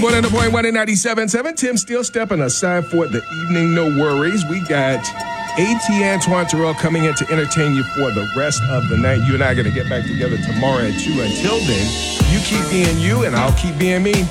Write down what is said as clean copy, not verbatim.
100.1 and 97.7. Tim still stepping aside for the evening. No worries. We got A.T. Antoine Terrell coming in to entertain you for the rest of the night. You and I are going to get back together tomorrow at 2. Until then, you keep being you, and I'll keep being me.